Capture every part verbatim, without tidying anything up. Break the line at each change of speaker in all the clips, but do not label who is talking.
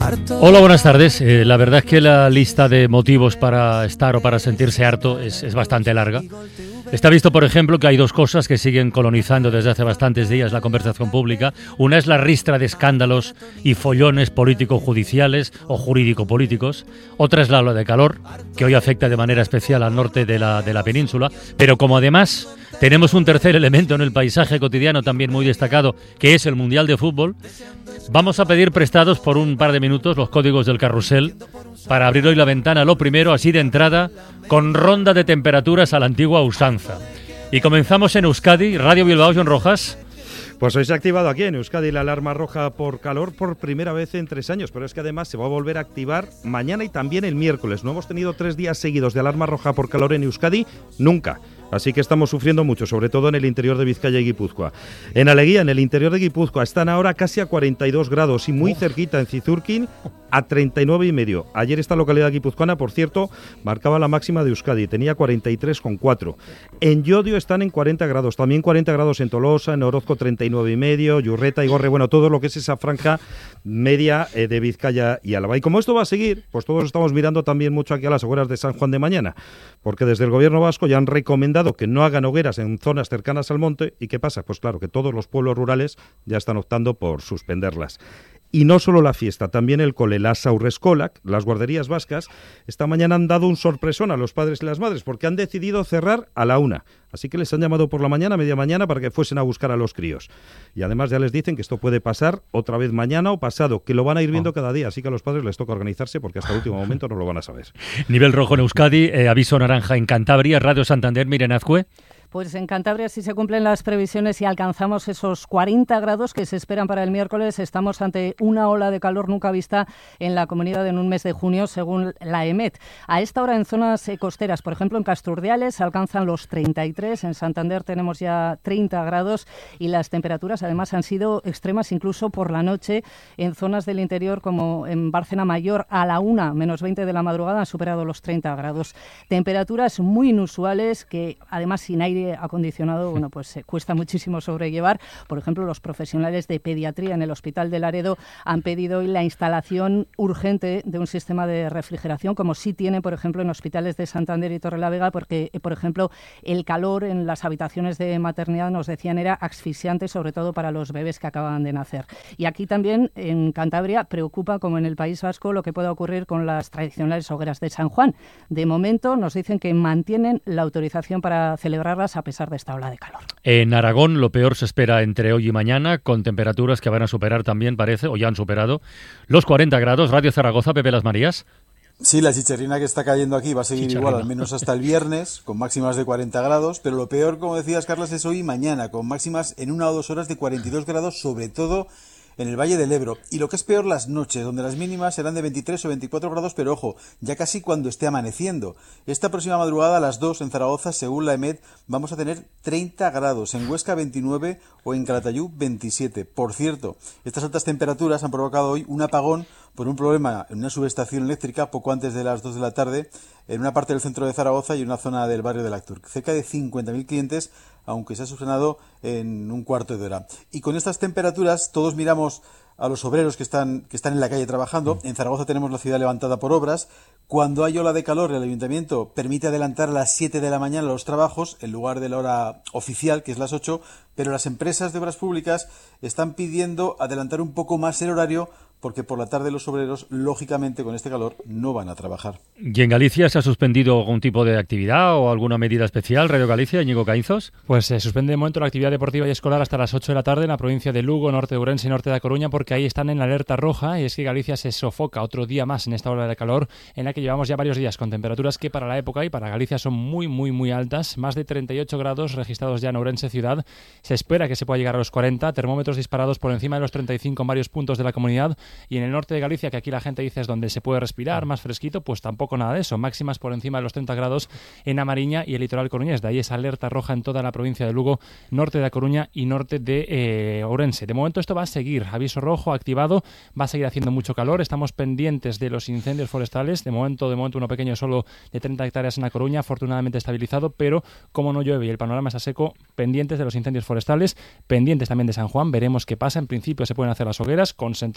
Hola, buenas tardes. Eh, la verdad es que la lista de motivos para estar o para sentirse harto es, es bastante larga. Está visto, por ejemplo, que hay dos cosas que siguen colonizando desde hace bastantes días la conversación pública. Una es la ristra de escándalos y follones político-judiciales o jurídico-políticos. Otra es la ola de calor, que hoy afecta de manera especial al norte de la, de la península. Pero como además tenemos un tercer elemento en el paisaje cotidiano también muy destacado, que es el Mundial de Fútbol, vamos a pedir prestados por un par de minutos los códigos del carrusel para abrir hoy la ventana, lo primero, así de entrada, con ronda de temperaturas a la antigua usanza. Y comenzamos en Euskadi, Radio Bilbao, John Rojas.
Pues hoy se ha activado aquí en Euskadi la alarma roja por calor por primera vez en tres años, pero es que además se va a volver a activar mañana y también el miércoles. No hemos tenido tres días seguidos de alarma roja por calor en Euskadi nunca. Así que estamos sufriendo mucho, sobre todo en el interior de Vizcaya y Guipúzcoa. En Aleguía, en el interior de Guipúzcoa, están ahora casi a cuarenta y dos grados y muy cerquita en Cizurquín a treinta y nueve y medio. Ayer esta localidad guipuzcoana, por cierto, marcaba la máxima de Euskadi, tenía cuarenta y tres coma cuatro. En Llodio están en cuarenta grados, también cuarenta grados en Tolosa, en Orozco treinta y nueve y medio, Yurreta y Gorre, bueno, todo lo que es esa franja media eh, de Vizcaya y Álava. Y como esto va a seguir, pues todos estamos mirando también mucho aquí a las hogueras de San Juan de mañana, porque desde el gobierno vasco ya han recomendado que no hagan hogueras en zonas cercanas al monte. ¿Y qué pasa? Pues claro, que todos los pueblos rurales ya están optando por suspenderlas. Y no solo la fiesta, también el cole, las Aurreskolak, las guarderías vascas, esta mañana han dado un sorpresón a los padres y las madres porque han decidido cerrar a la una. Así que les han llamado por la mañana, media mañana, para que fuesen a buscar a los críos. Y además ya les dicen que esto puede pasar otra vez mañana o pasado, que lo van a ir viendo oh. cada día. Así que a los padres les toca organizarse porque hasta el último momento no lo van a saber.
Nivel rojo en Euskadi, eh, aviso naranja en Cantabria, Radio Santander, Miren Azcue.
Pues en Cantabria, si se cumplen las previsiones y alcanzamos esos cuarenta grados que se esperan para el miércoles, estamos ante una ola de calor nunca vista en la comunidad en un mes de junio, según la EMET. A esta hora en zonas costeras, por ejemplo en Casturdiales, alcanzan los treinta y tres, en Santander tenemos ya treinta grados y las temperaturas además han sido extremas incluso por la noche en zonas del interior como en Bárcena Mayor a la una, menos veinte de la madrugada, han superado los treinta grados. Temperaturas muy inusuales que además sin aire acondicionado, bueno, pues eh, cuesta muchísimo sobrellevar. Por ejemplo, los profesionales de pediatría en el Hospital de Laredo han pedido hoy la instalación urgente de un sistema de refrigeración, como sí tiene, por ejemplo, en hospitales de Santander y Torrelavega, porque, eh, por ejemplo, el calor en las habitaciones de maternidad, nos decían, era asfixiante, sobre todo para los bebés que acaban de nacer. Y aquí también, en Cantabria, preocupa, como en el País Vasco, lo que pueda ocurrir con las tradicionales hogueras de San Juan. De momento, nos dicen que mantienen la autorización para celebrarlas a pesar de esta ola de calor.
En Aragón lo peor se espera entre hoy y mañana, con temperaturas que van a superar también, parece, o ya han superado, los cuarenta grados. Radio Zaragoza, Pepe Las Marías.
Sí, la chicharrina que está cayendo aquí va a seguir igual, al menos hasta el viernes, con máximas de cuarenta grados, pero lo peor, como decías, Carlos, es hoy y mañana, con máximas en una o dos horas de cuarenta y dos grados, sobre todo en el Valle del Ebro. Y lo que es peor, las noches, donde las mínimas serán de veintitrés o veinticuatro grados, pero ojo, ya casi cuando esté amaneciendo. Esta próxima madrugada a las dos en Zaragoza, según la EMET, vamos a tener treinta grados, en Huesca veintinueve o en Calatayud veintisiete. Por cierto, estas altas temperaturas han provocado hoy un apagón por un problema en una subestación eléctrica poco antes de las dos de la tarde en una parte del centro de Zaragoza y una zona del barrio de Lactur. Cerca de cincuenta mil clientes, aunque se ha subsanado en un cuarto de hora. Y con estas temperaturas todos miramos a los obreros que están, que están en la calle trabajando. En Zaragoza tenemos la ciudad levantada por obras. Cuando hay ola de calor, el ayuntamiento permite adelantar a las siete de la mañana los trabajos en lugar de la hora oficial, que es las ocho, pero las empresas de obras públicas están pidiendo adelantar un poco más el horario porque por la tarde los obreros, lógicamente, con este calor, no van a trabajar.
¿Y en Galicia se ha suspendido algún tipo de actividad o alguna medida especial, Radio Galicia, Íñigo Caínzos?
Pues se suspende de momento la actividad deportiva y escolar hasta las ocho de la tarde en la provincia de Lugo, norte de Ourense y norte de A Coruña, porque ahí están en la alerta roja, y es que Galicia se sofoca otro día más en esta ola de calor, en la que llevamos ya varios días con temperaturas que para la época y para Galicia son muy, muy, muy altas. Más de treinta y ocho grados registrados ya en Ourense ciudad. Se espera que se pueda llegar a los cuarenta, termómetros disparados por encima de los treinta y cinco en varios puntos de la comunidad, y en el norte de Galicia, que aquí la gente dice es donde se puede respirar, más fresquito, pues tampoco nada de eso. Máximas por encima de los treinta grados en A Mariña y el litoral coruñés. De ahí es alerta roja en toda la provincia de Lugo, norte de A Coruña y norte de eh, Ourense. De momento esto va a seguir. Aviso rojo activado. Va a seguir haciendo mucho calor. Estamos pendientes de los incendios forestales. De momento, de momento uno pequeño solo de treinta hectáreas en A Coruña, afortunadamente estabilizado, pero como no llueve y el panorama está seco, pendientes de los incendios forestales, pendientes también de San Juan. Veremos qué pasa. En principio se pueden hacer las hogueras con sentido común,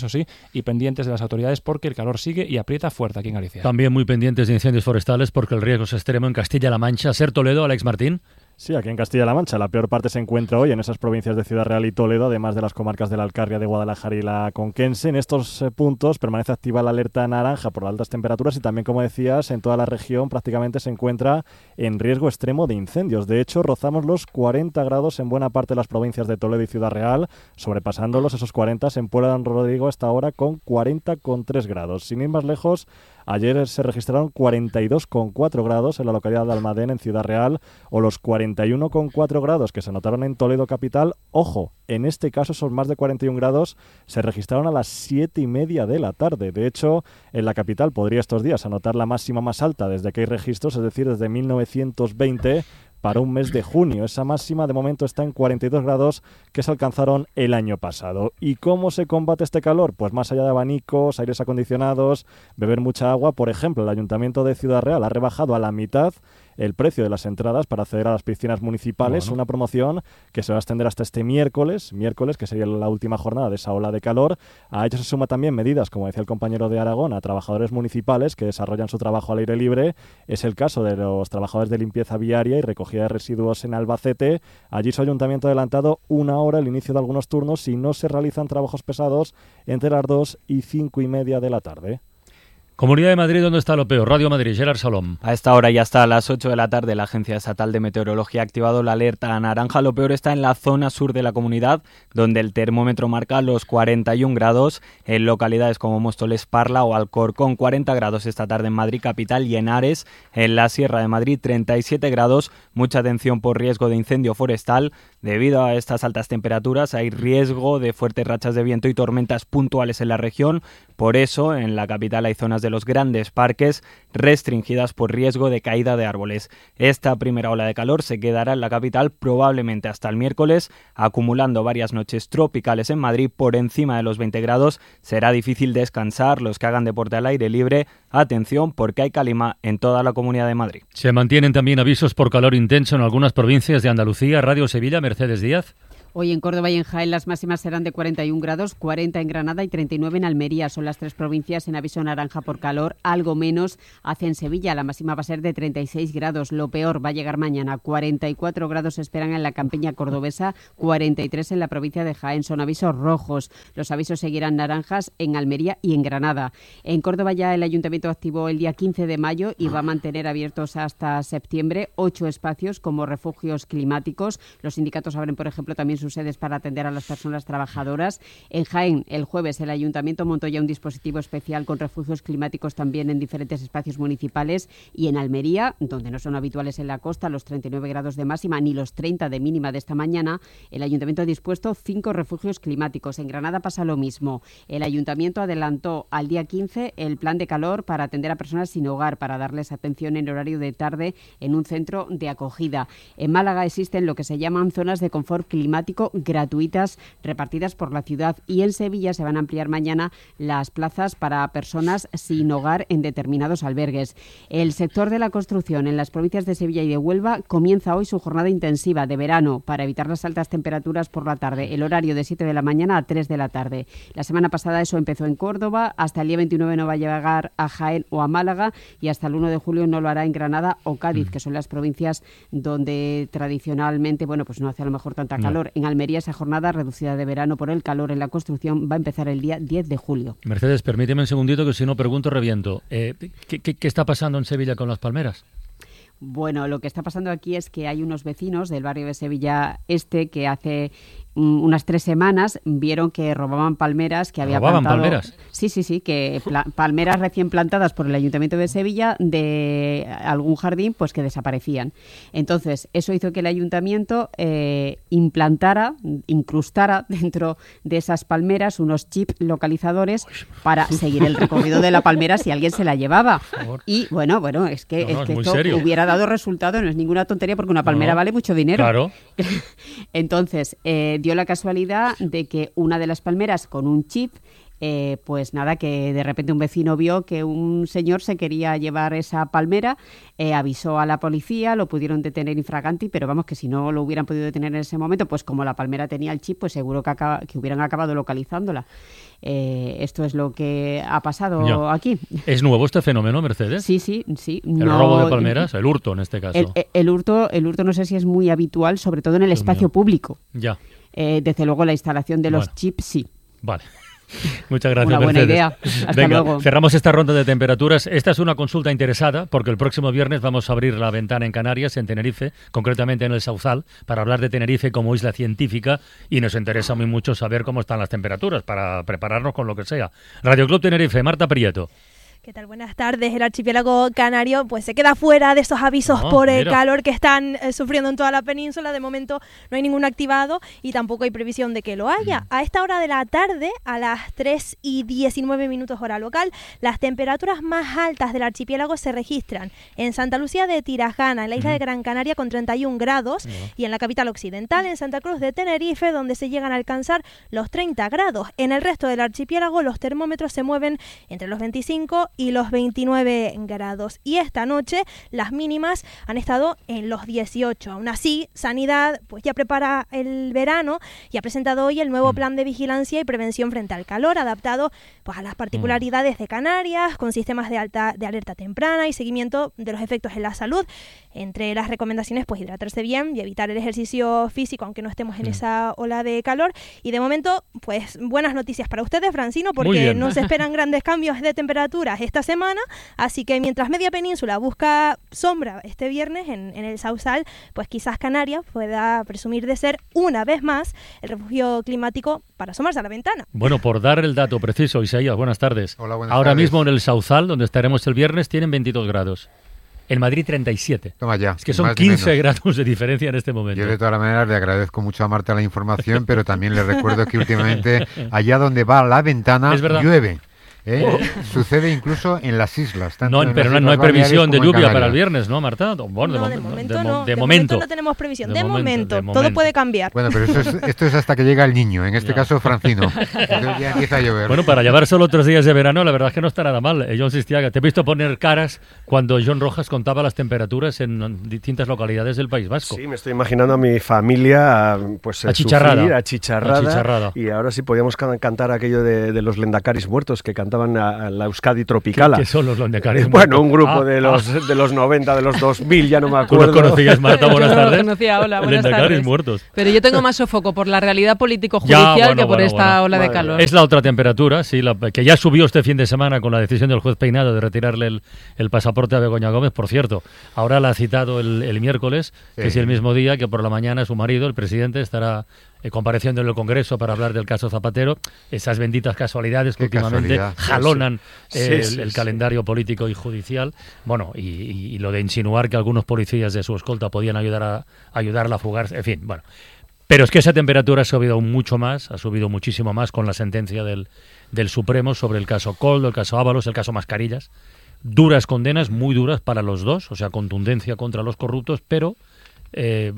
eso sí, y pendientes de las autoridades porque el calor sigue y aprieta fuerte aquí en Galicia.
También muy pendientes de incendios forestales porque el riesgo es extremo en Castilla-La Mancha. Ser Toledo, Alex Martín.
Sí, aquí en Castilla-La Mancha. La peor parte se encuentra hoy en esas provincias de Ciudad Real y Toledo, además de las comarcas de la Alcarria, de Guadalajara y la Conquense. En estos eh, puntos permanece activa la alerta naranja por las altas temperaturas y también, como decías, en toda la región prácticamente se encuentra en riesgo extremo de incendios. De hecho, rozamos los cuarenta grados en buena parte de las provincias de Toledo y Ciudad Real, sobrepasándolos esos cuarenta en Puebla de Rodrigo hasta ahora con cuarenta coma tres grados. Sin ir más lejos, ayer se registraron cuarenta y dos coma cuatro grados en la localidad de Almadén, en Ciudad Real, o los cuarenta y uno coma cuatro grados que se anotaron en Toledo capital. Ojo, en este caso esos más de cuarenta y un grados se registraron a las siete y media de la tarde. De hecho, en la capital podría estos días anotar la máxima más alta desde que hay registros, es decir, desde mil novecientos veinte, para un mes de junio. Esa máxima de momento está en cuarenta y dos grados que se alcanzaron el año pasado. ¿Y cómo se combate este calor? Pues más allá de abanicos, aires acondicionados, beber mucha agua. Por ejemplo, el Ayuntamiento de Ciudad Real ha rebajado a la mitad el precio de las entradas para acceder a las piscinas municipales, bueno. Una promoción que se va a extender hasta este miércoles, miércoles que sería la última jornada de esa ola de calor. A ello se suma también medidas, como decía el compañero de Aragón, a trabajadores municipales que desarrollan su trabajo al aire libre. Es el caso de los trabajadores de limpieza viaria y recogida de residuos en Albacete. Allí su ayuntamiento ha adelantado una hora el inicio de algunos turnos si no se realizan trabajos pesados entre las dos y cinco y media de la tarde.
Comunidad de Madrid, ¿dónde está lo peor? Radio Madrid, Gerard Salom.
A esta hora ya hasta las ocho de la tarde la Agencia Estatal de Meteorología ha activado la alerta naranja. Lo peor está en la zona sur de la comunidad, donde el termómetro marca los cuarenta y un grados en localidades como Móstoles, Parla o Alcorcón. cuarenta grados esta tarde en Madrid capital y en Ares, en la Sierra de Madrid, treinta y siete grados. Mucha atención por riesgo de incendio forestal. Debido a estas altas temperaturas hay riesgo de fuertes rachas de viento y tormentas puntuales en la región. Por eso, en la capital hay zonas de los grandes parques restringidas por riesgo de caída de árboles. Esta primera ola de calor se quedará en la capital probablemente hasta el miércoles, acumulando varias noches tropicales en Madrid por encima de los veinte grados. Será difícil descansar. Los que hagan deporte al aire libre, atención porque hay calima en toda la Comunidad de Madrid.
Se mantienen también avisos por calor intenso en algunas provincias de Andalucía. Radio Sevilla, Mercedes Díaz.
Hoy en Córdoba y en Jaén las máximas serán de cuarenta y un grados, cuarenta en Granada y treinta y nueve en Almería. Son las tres provincias en aviso naranja por calor. Algo menos hace en Sevilla. La máxima va a ser de treinta y seis grados. Lo peor va a llegar mañana. cuarenta y cuatro grados se esperan en la campiña cordobesa, cuarenta y tres en la provincia de Jaén. Son avisos rojos. Los avisos seguirán naranjas en Almería y en Granada. En Córdoba ya el Ayuntamiento activó el día quince de mayo y va a mantener abiertos hasta septiembre ocho espacios como refugios climáticos. Los sindicatos abren, por ejemplo, también sus sedes para atender a las personas trabajadoras. En Jaén, el jueves, el Ayuntamiento montó ya un dispositivo especial con refugios climáticos también en diferentes espacios municipales. Y en Almería, donde no son habituales en la costa los treinta y nueve grados de máxima ni los treinta de mínima de esta mañana, el Ayuntamiento ha dispuesto cinco refugios climáticos. En Granada pasa lo mismo. El Ayuntamiento adelantó al día quince el plan de calor para atender a personas sin hogar, para darles atención en horario de tarde en un centro de acogida. En Málaga existen lo que se llaman zonas de confort climático gratuitas repartidas por la ciudad, y en Sevilla se van a ampliar mañana las plazas para personas sin hogar en determinados albergues. El sector de la construcción en las provincias de Sevilla y de Huelva comienza hoy su jornada intensiva de verano para evitar las altas temperaturas por la tarde. El horario de siete de la mañana a tres de la tarde. La semana pasada eso empezó en Córdoba, hasta el día veintinueve no va a llegar a Jaén o a Málaga y hasta el uno de julio no lo hará en Granada o Cádiz, que son las provincias donde tradicionalmente, bueno, pues no hace a lo mejor tanta calor. En Almería esa jornada reducida de verano por el calor en la construcción va a empezar el día diez de julio.
Mercedes, permíteme un segundito que si no pregunto reviento. Eh, ¿qué, qué, ¿Qué está pasando en Sevilla con las palmeras?
Bueno, lo que está pasando aquí es que hay unos vecinos del barrio de Sevilla Este que hace unas tres semanas vieron que robaban palmeras que había
¿Robaban
plantado...
palmeras?
Sí, sí, sí, que pla- palmeras recién plantadas por el Ayuntamiento de Sevilla de algún jardín, pues que desaparecían. Entonces, eso hizo que el Ayuntamiento eh, implantara, incrustara dentro de esas palmeras unos chips localizadores para seguir el recorrido de la palmera si alguien se la llevaba. Y bueno, bueno, es que,
no,
es
no,
que
es
esto
serio.
hubiera dado resultado, no es ninguna tontería porque una palmera
no,
vale mucho dinero.
Claro.
Entonces, eh, dio la casualidad de que una de las palmeras con un chip Eh, pues nada, que de repente un vecino vio que un señor se quería llevar esa palmera, eh, avisó a la policía, lo pudieron detener infraganti, pero vamos, que si no lo hubieran podido detener en ese momento, pues como la palmera tenía el chip, pues seguro que, acaba, que hubieran acabado localizándola. Eh, esto es lo que ha pasado ya. aquí.
¿Es nuevo este fenómeno, Mercedes?
Sí, sí, sí.
¿El no, robo de palmeras? El hurto, en este caso.
El, el, el, hurto, el hurto no sé si es muy habitual, sobre todo en el Dios espacio mío. público.
Ya.
Eh, desde luego la instalación de los bueno. chips, sí.
Vale. Muchas gracias,
Una buena
Mercedes.
idea. Hasta
Venga,
luego.
Cerramos esta ronda de temperaturas. Esta es una consulta interesada porque el próximo viernes vamos a abrir la ventana en Canarias, en Tenerife, concretamente en el Sauzal, para hablar de Tenerife como isla científica y nos interesa muy mucho saber cómo están las temperaturas para prepararnos con lo que sea. Radio Club Tenerife, Marta Prieto.
¿Qué tal? Buenas tardes. El archipiélago canario pues se queda fuera de esos avisos no, por el mira. calor que están eh, sufriendo en toda la península. De momento no hay ninguno activado y tampoco hay previsión de que lo haya. Mm. A esta hora de la tarde, a las tres y diecinueve minutos hora local, las temperaturas más altas del archipiélago se registran en Santa Lucía de Tirajana, en la isla mm. de Gran Canaria, con treinta y un grados, no. y en la capital occidental, en Santa Cruz de Tenerife, donde se llegan a alcanzar los treinta grados. En el resto del archipiélago los termómetros se mueven entre los veinticinco y los veintinueve grados. Y esta noche las mínimas han estado en los dieciocho. Aún así, Sanidad pues ya prepara el verano y ha presentado hoy el nuevo plan de vigilancia y prevención frente al calor, adaptado pues a las particularidades de Canarias, con sistemas de alta de alerta temprana y seguimiento de los efectos en la salud. Entre las recomendaciones, pues hidratarse bien y evitar el ejercicio físico, aunque no estemos en esa ola de calor. Y de momento, pues buenas noticias para ustedes, Francino, porque no se esperan grandes cambios de temperaturas esta semana, así que mientras media península busca sombra este viernes en, en el Sauzal, pues quizás Canarias pueda presumir de ser una vez más el refugio climático para asomarse a la ventana.
Bueno, por dar el dato preciso, Isaías, buenas tardes.
Hola, buenas
Ahora
tardes.
mismo en el Sauzal, donde estaremos el viernes, tienen veintidós grados. En Madrid treinta y siete.
Toma ya.
Es que son quince grados de diferencia en este momento.
Yo de todas maneras le agradezco mucho a Marta la información, pero también le recuerdo que últimamente allá donde va la ventana llueve. ¿Eh? Oh. Sucede incluso en las islas.
No,
en
pero
las
no
islas
hay previsión de lluvia
Canarias.
para el viernes, ¿no, Marta? Bueno,
no,
de,
de,
mo
momento,
de, mo
no,
de,
de
momento.
momento no tenemos previsión. De,
de,
momento,
momento, de
todo
momento.
puede cambiar.
Bueno, pero eso es, esto es hasta que llega el niño, en este ya. caso Francino. Entonces ya empieza a llover.
Bueno, para llevar solo tres días de verano, la verdad es que no está nada mal. Eh, John Sistiaga, te he visto poner caras cuando John Rojas contaba las temperaturas en distintas localidades del País Vasco.
Sí, me estoy imaginando a mi familia pues
achicharrada.
Sufrir, achicharrada,
achicharrada.
Y ahora sí podíamos can cantar aquello de, de los Lendakaris muertos que cantaban a, a la Euskadi tropical.
¿Qué son los Lendakaris?
Bueno, un grupo
ah,
de los
ah.
de los noventa, de los dos mil, ya no me acuerdo.
¿Tú los conocías, Marta? Buenas tardes.
Yo no los conocía, hola, buenas
Lendakaris
tardes.
muertos.
Pero yo tengo más sofoco por la realidad político-judicial
ya, bueno,
que por
bueno,
esta
bueno.
ola
Madre.
de calor.
Es la otra temperatura, sí, la, que ya subió este fin de semana con la decisión del juez Peinado de retirarle el, el pasaporte a Begoña Gómez. Por cierto, ahora la ha citado el, el miércoles, que sí. es el mismo día que por la mañana su marido, el presidente, estará Eh, compareciendo en el Congreso para hablar del caso Zapatero, esas benditas casualidades que últimamente casualidad. jalonan sí, sí. el, sí, el sí. calendario político y judicial. Bueno, y, y, y lo de insinuar que algunos policías de su escolta podían ayudar a ayudarla a fugarse, en fin, bueno. Pero es que esa temperatura ha subido mucho más, ha subido muchísimo más con la sentencia del, del Supremo sobre el caso Coldo, el caso Ábalos, el caso Mascarillas. Duras condenas, muy duras para los dos, o sea, contundencia contra los corruptos, pero eh,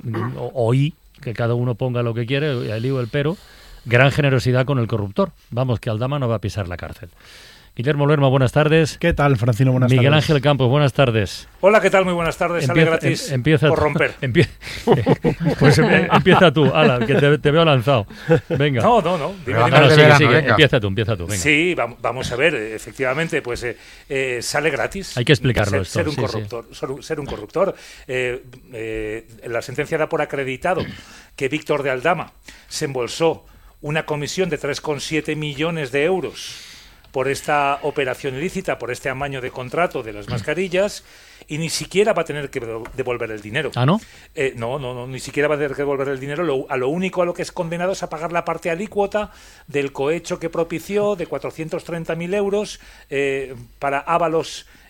oí que cada uno ponga lo que quiere, el lío, el pero, gran generosidad con el corruptor. Vamos, que Aldama no va a pisar la cárcel. Guillermo Lerma, buenas tardes.
¿Qué tal, Francino? Buenas
Miguel
tardes.
Ángel Campos, buenas tardes.
Hola, ¿qué tal? Muy buenas tardes. Sale gratis
em, empieza
por
tú,
romper.
Empie pues em, empieza tú, ala, que te, te veo lanzado. Venga.
No, no, no. Dime,
no,
dime.
no sigue, verano, sigue. Empieza tú, empieza tú. Venga.
Sí, vamos, vamos a ver. Efectivamente, pues eh, eh, sale gratis.
Hay que explicarlo
ser,
esto.
Ser un
sí,
corruptor.
Sí.
Ser, ser un corruptor. Eh, eh, la sentencia da por acreditado que Víctor de Aldama se embolsó una comisión de tres coma siete millones de euros por esta operación ilícita, por este amaño de contrato de las mascarillas, y ni siquiera va a tener que devolver el dinero.
¿Ah, no?
Eh, no, no, no, ni siquiera va a tener que devolver el dinero. Lo, a lo único a lo que es condenado es a pagar la parte alícuota del cohecho que propició de cuatrocientos treinta mil euros eh, para Ábalos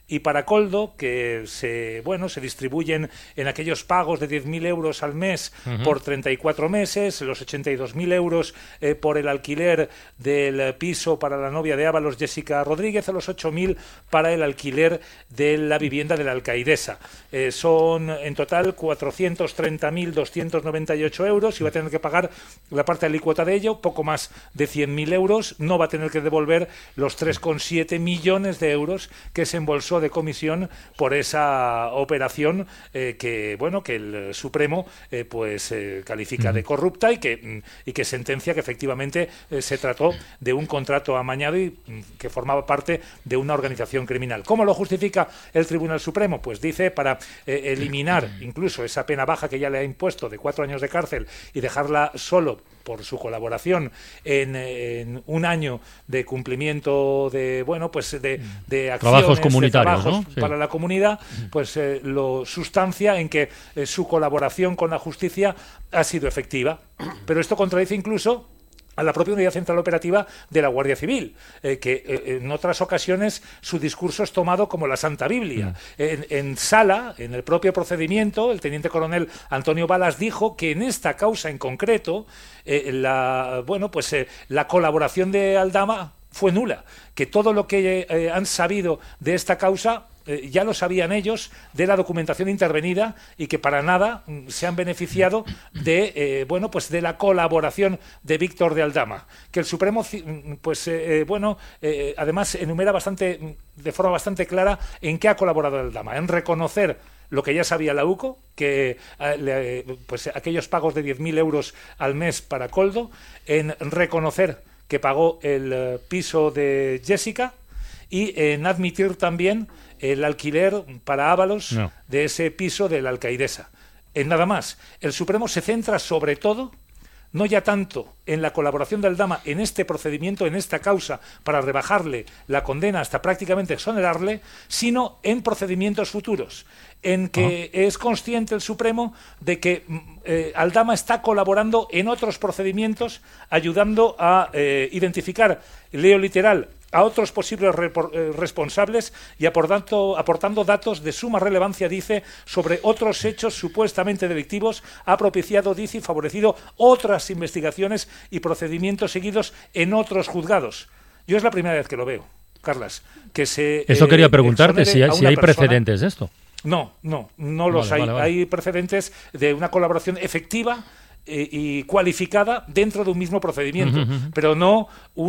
y para Coldo, que se bueno se distribuyen en aquellos pagos de diez mil euros al mes uh-huh. por treinta y cuatro meses, los ochenta y dos mil euros eh, por el alquiler del piso para la novia de Ábalos, Jessica Rodríguez, a los ocho mil para el alquiler de la vivienda de la alcaidesa. Eh, son en total cuatrocientos treinta mil doscientos noventa y ocho euros y va a tener que pagar la parte alícuota de ello, poco más de cien mil euros. No va a tener que devolver los tres coma siete millones de euros que se embolsó de comisión por esa operación eh, que bueno que el Supremo eh, pues eh, califica de corrupta y que y que sentencia que efectivamente eh, se trató de un contrato amañado y que formaba parte de una organización criminal. ¿Cómo lo justifica el Tribunal Supremo? Pues dice para eh, eliminar incluso esa pena baja que ya le ha impuesto de cuatro años de cárcel y dejarla solo por su colaboración en, en un año de cumplimiento de bueno pues de, de acciones,
trabajos comunitarios,
de trabajos
¿no? Sí.
para la comunidad, pues eh, lo sustancia en que eh, su colaboración con la justicia ha sido efectiva. Pero esto contradice incluso a la propia Unidad Central Operativa de la Guardia Civil, eh, que eh, en otras ocasiones su discurso es tomado como la Santa Biblia. Mm. En, en sala, en el propio procedimiento, el teniente coronel Antonio Balas dijo que en esta causa en concreto, eh, la bueno pues eh, la colaboración de Aldama fue nula, que todo lo que eh, han sabido de esta causa Eh, ya lo sabían ellos de la documentación intervenida y que para nada mm, se han beneficiado de eh, bueno pues de la colaboración de Víctor de Aldama, que el Supremo pues eh, eh, bueno eh, además enumera bastante de forma bastante clara en qué ha colaborado Aldama, en reconocer lo que ya sabía la U C O, que eh, le, pues aquellos pagos de diez mil euros al mes para Coldo, en reconocer que pagó el eh, piso de Jessica y en admitir también el alquiler para Ábalos no. de ese piso de la alcaidesa. En nada más. El Supremo se centra sobre todo, no ya tanto en la colaboración de Aldama en este procedimiento, en esta causa, para rebajarle la condena hasta prácticamente exonerarle, sino en procedimientos futuros, en que uh-huh. es consciente el Supremo de que eh, Aldama está colaborando en otros procedimientos, ayudando a eh, identificar, leo literal, a otros posibles repor, eh, responsables y aportando, aportando datos de suma relevancia, dice, sobre otros hechos supuestamente delictivos, ha propiciado, dice, y favorecido otras investigaciones y procedimientos seguidos en otros juzgados. Yo es la primera vez que lo veo, Carlas. Que se,
Eso eh, quería preguntarte, si hay, si hay
persona.
precedentes de esto.
No, no, no los
vale,
hay.
Vale, vale.
Hay precedentes de una colaboración efectiva y cualificada dentro de un mismo procedimiento, uh-huh, uh-huh. pero no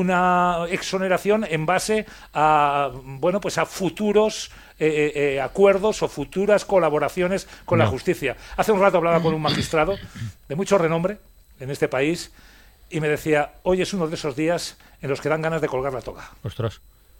una exoneración en base a bueno pues a futuros eh, eh, acuerdos o futuras colaboraciones con no. la justicia. Hace un rato hablaba con un magistrado de mucho renombre en este país y me decía, hoy es uno de esos días en los que dan ganas de colgar la toga.
Ostras.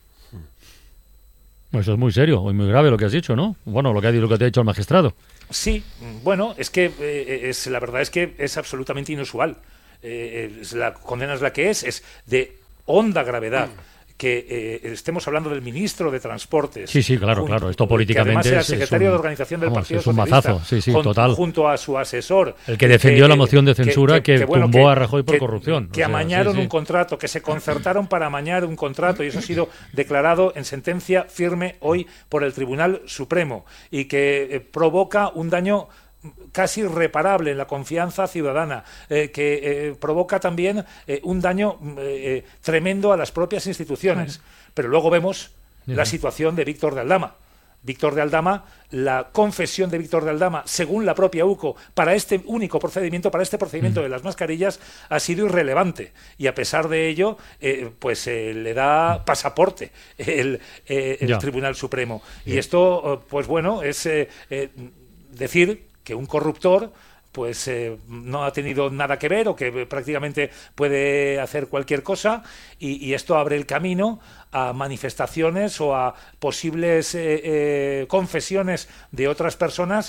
Eso es muy serio y muy grave lo que has dicho, ¿no? Bueno, lo que ha, lo que te ha dicho el magistrado.
Sí, bueno, es que eh, es la verdad es que es absolutamente inusual. Eh, es la condena es la que es, es de honda gravedad. Que eh, estemos hablando del ministro de Transportes.
Sí, sí, claro, junto, claro. Esto políticamente
que además
es,
era secretario
es un,
de organización del
vamos,
Partido
es un
Socialista,
mazazo, sí, sí,
junto,
total.
junto a su asesor.
El que defendió
que,
la moción de censura que, que, que bueno, tumbó
que,
a Rajoy por
que,
corrupción.
Que o sea, amañaron sí, sí. un contrato, que se concertaron para amañar un contrato y eso ha sido declarado en sentencia firme hoy por el Tribunal Supremo y que eh, provoca un daño casi irreparable en la confianza ciudadana, eh, que eh, provoca también eh, un daño eh, tremendo a las propias instituciones. Ay. Pero luego vemos yeah. la situación de Víctor de Aldama. Víctor de Aldama, la confesión de Víctor de Aldama, según la propia U C O, para este único procedimiento, para este procedimiento mm. de las mascarillas, ha sido irrelevante. Y a pesar de ello, eh, pues eh, le da pasaporte el, eh, el Tribunal Supremo. Yeah. Y esto, pues bueno, es eh, eh, decir que un corruptor pues eh, no ha tenido nada que ver o que prácticamente puede hacer cualquier cosa y, y esto abre el camino a manifestaciones o a posibles eh, eh, confesiones de otras personas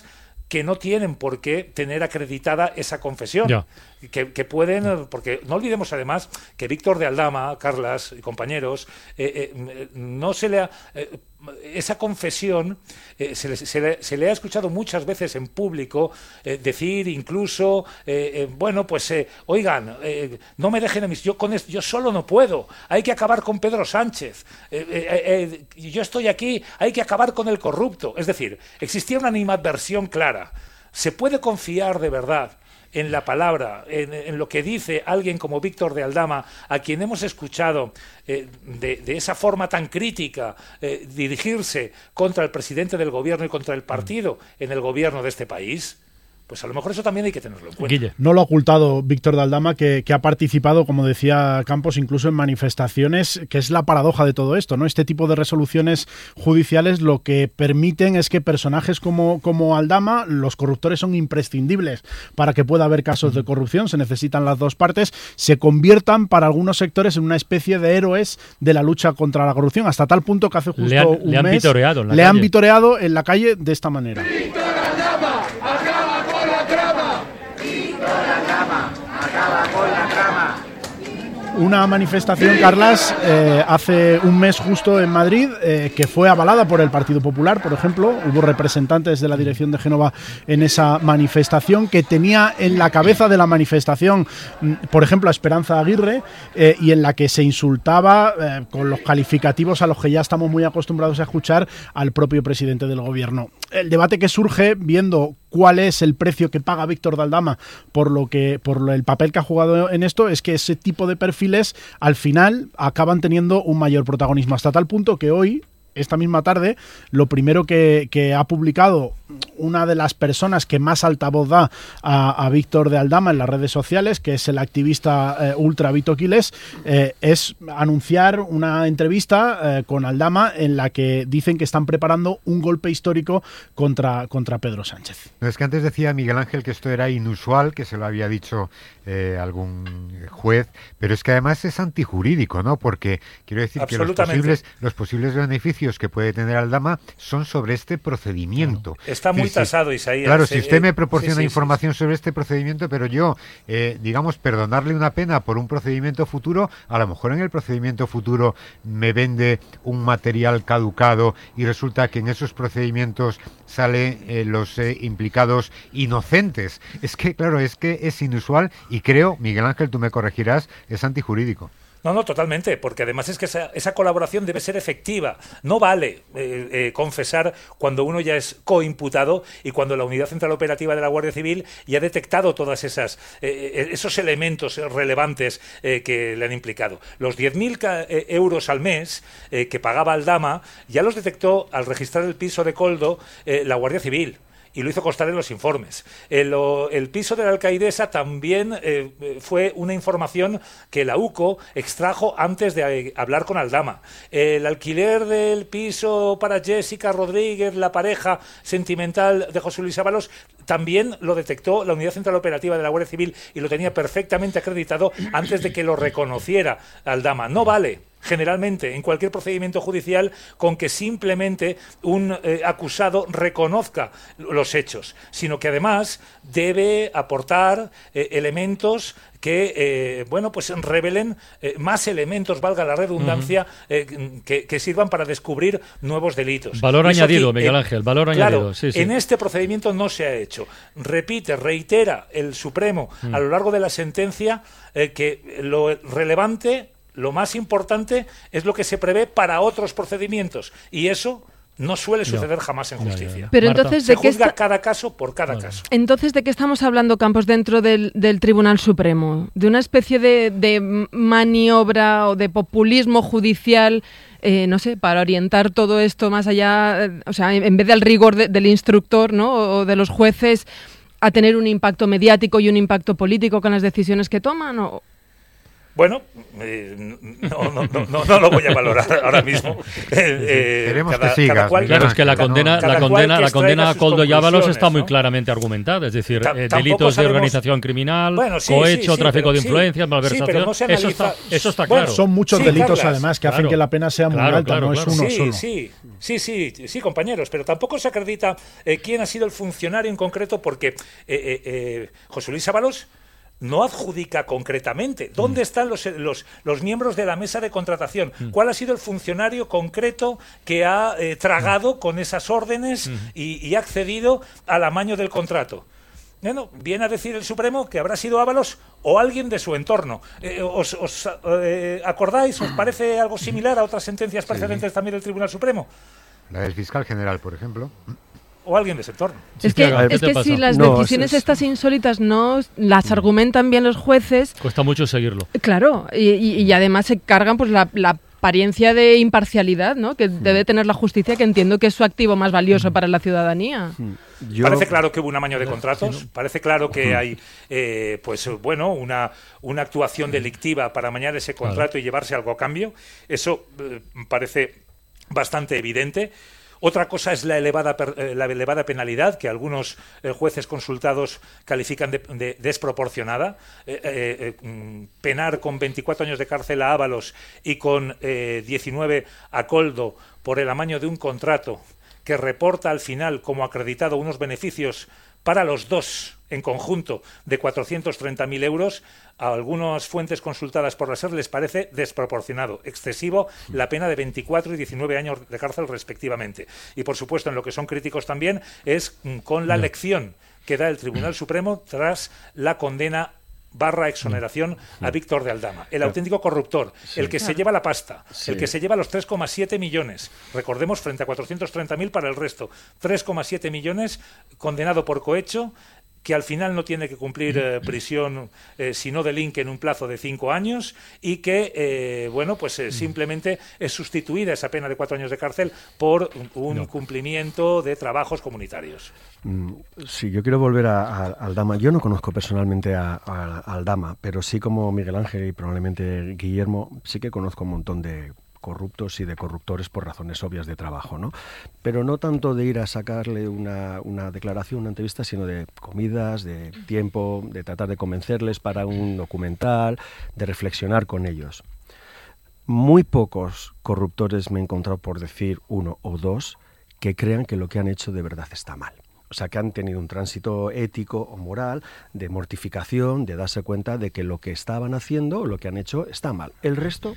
que no tienen por qué tener acreditada esa confesión.
Ya.
Que, que pueden, porque no olvidemos además que Víctor de Aldama, Carlas y compañeros, eh, eh, no se le ha... Eh, esa confesión eh, se, le, se, le, se le ha escuchado muchas veces en público eh, decir incluso, eh, eh, bueno, pues, eh, oigan, eh, no me dejen a mis... Yo, con esto, yo solo no puedo, hay que acabar con Pedro Sánchez, eh, eh, eh, yo estoy aquí, hay que acabar con el corrupto. Es decir, existía una animadversión clara. ¿Se puede confiar de verdad en la palabra, en, en lo que dice alguien como Víctor de Aldama, a quien hemos escuchado eh, de, de esa forma tan crítica eh, dirigirse contra el presidente del gobierno y contra el partido en el gobierno de este país? Pues a lo mejor eso también hay que tenerlo en cuenta.
Guille. No lo ha ocultado Víctor de Aldama, que, que ha participado, como decía Campos, incluso en manifestaciones, que es la paradoja de todo esto, ¿no? Este tipo de resoluciones judiciales lo que permiten es que personajes como, como Aldama, los corruptores son imprescindibles para que pueda haber casos de corrupción, se necesitan las dos partes, se conviertan para algunos sectores en una especie de héroes de la lucha contra la corrupción, hasta tal punto que hace justo
le han,
un
le han
mes
vitoreado en la
le
calle.
han vitoreado en la calle de esta manera. Una manifestación, Carlas, eh, hace un mes justo en Madrid, eh, que fue avalada por el Partido Popular, por ejemplo. Hubo representantes de la dirección de Génova en esa manifestación, que tenía en la cabeza de la manifestación, por ejemplo, a Esperanza Aguirre, eh, y en la que se insultaba eh, con los calificativos a los que ya estamos muy acostumbrados a escuchar al propio presidente del gobierno. El debate que surge viendo cuál es el precio que paga Víctor de Aldama por lo que por el papel que ha jugado en esto es que ese tipo de perfiles al final acaban teniendo un mayor protagonismo, hasta tal punto que hoy, esta misma tarde, lo primero que, que ha publicado una de las personas que más altavoz da a, a Víctor de Aldama en las redes sociales, que es el activista eh, ultra Vito Quiles, eh, es anunciar una entrevista eh, con Aldama en la que dicen que están preparando un golpe histórico contra, contra Pedro Sánchez.
No, es que antes decía Miguel Ángel que esto era inusual, que se lo había dicho eh, algún juez, pero es que además es antijurídico, ¿no? Porque quiero decir que los posibles, los posibles beneficios que puede tener Aldama son sobre este procedimiento.
Está muy
sí,
tasado,
sí.
Isaías.
Claro,
sí,
si usted me proporciona
sí, sí,
información
sí.
sobre este procedimiento, pero yo, eh, digamos, perdonarle una pena por un procedimiento futuro, a lo mejor en el procedimiento futuro me vende un material caducado y resulta que en esos procedimientos salen eh, los eh, implicados inocentes. Es que, claro, es que es inusual y creo, Miguel Ángel, tú me corregirás, es antijurídico.
No, no, totalmente, porque además es que esa, esa colaboración debe ser efectiva. No vale eh, eh, confesar cuando uno ya es coimputado y cuando la Unidad Central Operativa de la Guardia Civil ya ha detectado todas esas eh, esos elementos relevantes eh, que le han implicado. Los diez mil eh, euros al mes eh, que pagaba Aldama ya los detectó al registrar el piso de Coldo eh, la Guardia Civil. Y lo hizo constar en los informes. El, el piso de la alcaidesa también eh, fue una información que la U C O extrajo antes de eh, hablar con Aldama. El alquiler del piso para Jessica Rodríguez, la pareja sentimental de José Luis Ábalos, también lo detectó la Unidad Central Operativa de la Guardia Civil y lo tenía perfectamente acreditado antes de que lo reconociera Aldama. No vale, generalmente, en cualquier procedimiento judicial, con que simplemente un eh, acusado reconozca los hechos, sino que además debe aportar eh, elementos que, eh, bueno, pues revelen eh, más elementos, valga la redundancia, uh-huh. eh, que, que sirvan para descubrir nuevos delitos.
Valor añadido,
aquí,
Miguel
eh,
Ángel, valor
claro,
añadido. Sí, sí.
En este procedimiento no se ha hecho. Repite, reitera el Supremo uh-huh. a lo largo de la sentencia eh, que lo relevante, lo más importante es lo que se prevé para otros procedimientos, y eso no suele suceder no. jamás en justicia.
Ya, ya, ya. Pero
Marta,
entonces,
se
¿de qué
juzga
está...
cada caso por cada vale. caso.
Entonces, ¿de qué estamos hablando, Campos, dentro del, del Tribunal Supremo? ¿De una especie de, de maniobra o de populismo judicial, eh, no sé, para orientar todo esto más allá, eh, o sea, en, en vez del rigor de, del instructor, ¿no?, o de los jueces, a tener un impacto mediático y un impacto político con las decisiones que toman? ¿O...?
Bueno, eh, no, no, no, no, no lo voy a valorar ahora mismo. Eh,
Queremos
cada,
que sigas.
cada cual,
claro, es que la condena,
cada
la condena, la condena a Coldo y Ábalos está muy
¿no?
claramente argumentada, es decir,
Ta-
eh, delitos
sabemos...
de organización criminal,
bueno, sí,
cohecho,
sí, sí,
tráfico
pero,
de influencias,
sí,
malversación,
sí, no se analiza...
eso está, eso está
bueno,
claro.
Son muchos
sí,
delitos,
Carlas,
además, que hacen
claro,
que la pena sea muy
claro,
alta,
claro,
no
claro.
es uno
sí,
solo.
Sí, Sí, sí, sí, compañeros, pero tampoco se acredita eh, quién ha sido el funcionario en concreto, porque eh, eh, eh, José Luis Ábalos no adjudica concretamente. ¿Dónde mm. están los, los, los miembros de la mesa de contratación? Mm. ¿Cuál ha sido el funcionario concreto que ha eh, tragado mm. con esas órdenes mm. y, y ha accedido al amaño del contrato? Bueno, viene a decir el Supremo que habrá sido Ábalos o alguien de su entorno. Eh, ¿Os, os eh, acordáis? ¿Os parece algo similar a otras sentencias precedentes sí. también del Tribunal Supremo?
La del fiscal general, por ejemplo.
O alguien de ese entorno.
Es que, es que si las no, decisiones es, estas insólitas no las argumentan bien los jueces...
Cuesta mucho seguirlo.
Claro, y, y, y además se cargan pues la, la apariencia de imparcialidad, ¿no? Que debe tener la justicia, que entiendo que es su activo más valioso para la ciudadanía.
Yo... Parece claro que hubo un amaño de contratos, parece claro que hay, eh, pues bueno, una, una actuación delictiva para amañar ese contrato claro. y llevarse algo a cambio. Eso eh, parece bastante evidente. Otra cosa es la elevada, la elevada penalidad, que algunos eh, jueces consultados califican de, de desproporcionada. Eh, eh, eh, penar con veinticuatro años de cárcel a Ábalos y con eh, diecinueve a Koldo por el amaño de un contrato que reporta al final como acreditado unos beneficios para los dos en conjunto de cuatrocientos treinta mil euros, a algunas fuentes consultadas por la SER les parece desproporcionado, excesivo, la pena de veinticuatro y diecinueve años de cárcel respectivamente. Y por supuesto, en lo que son críticos también es con la lección que da el Tribunal Supremo tras la condena barra exoneración a Víctor de Aldama, el auténtico corruptor, sí. el que se lleva la pasta, sí. el que se lleva los tres coma siete millones, recordemos, frente a cuatrocientos treinta mil para el resto, tres coma siete millones, condenado por cohecho, que al final no tiene que cumplir eh, prisión eh, si no delinque en un plazo de cinco años y que, eh, bueno, pues eh, simplemente es sustituida esa pena de cuatro años de cárcel por un no. cumplimiento de trabajos comunitarios.
Sí, yo quiero volver a, a, a Aldama. Yo no conozco personalmente a, a, a Aldama, pero sí, como Miguel Ángel y probablemente Guillermo, sí que conozco un montón de corruptos y de corruptores por razones obvias de trabajo, ¿no? Pero no tanto de ir a sacarle una, una declaración, una entrevista, sino de comidas, de tiempo, de tratar de convencerles para un documental, de reflexionar con ellos. Muy pocos corruptores me he encontrado, por decir uno o dos, que crean que lo que han hecho de verdad está mal. O sea, que han tenido un tránsito ético o moral de mortificación, de darse cuenta de que lo que estaban haciendo o lo que han hecho está mal. El resto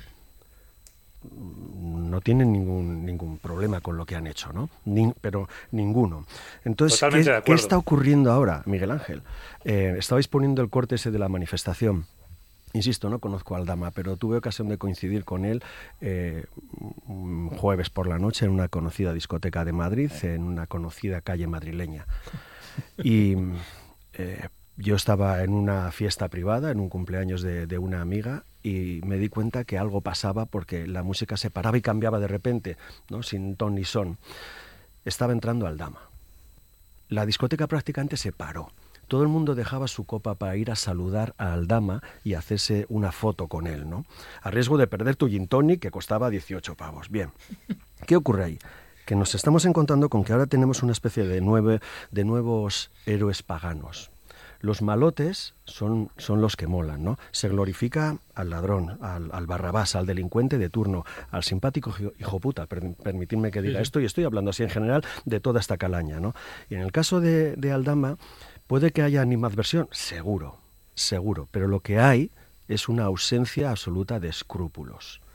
no tienen ningún ningún problema con lo que han hecho, ¿no? Ni, pero ninguno. Entonces, ¿qué, ¿qué está ocurriendo ahora, Miguel Ángel? Eh, estabais poniendo el corte ese de la manifestación. Insisto, no conozco a Aldama, pero tuve ocasión de coincidir con él eh, un jueves por la noche en una conocida discoteca de Madrid, en una conocida calle madrileña. Y eh, yo estaba en una fiesta privada, en un cumpleaños de, de una amiga, y me di cuenta que algo pasaba porque la música se paraba y cambiaba de repente, ¿no? Sin ton ni son. Estaba entrando Aldama. La discoteca prácticamente se paró. Todo el mundo dejaba su copa para ir a saludar a Aldama y hacerse una foto con él, ¿no? A riesgo de perder tu gin tonic, que costaba dieciocho pavos. Bien, ¿qué ocurre ahí? Que nos estamos encontrando con que ahora tenemos una especie de, nueve, de nuevos héroes paganos. Los malotes son, son los que molan, ¿no? Se glorifica al ladrón, al, al Barrabás, al delincuente de turno, al simpático hijoputa, per, permitidme que diga sí, sí. esto, y estoy hablando así en general de toda esta calaña, ¿no? Y en el caso de, de Aldama, puede que haya animadversión, seguro, seguro, pero lo que hay es una ausencia absoluta de escrúpulos.